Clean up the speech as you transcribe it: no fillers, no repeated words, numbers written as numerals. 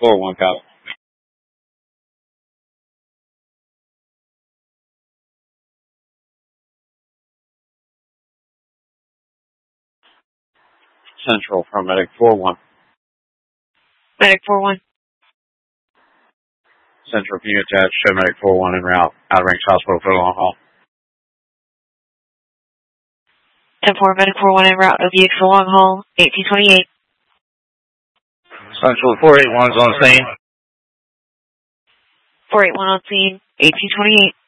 4-1, copy. Central from Medic 4-1. Medic 4-1. Central, can you attach show Medic 4-1 en route, Outer Banks Hospital for the long haul? 10-4, Medic 4-1 en route, OBX for long haul, 1828. Central 481's on scene. 481 on scene, 1828.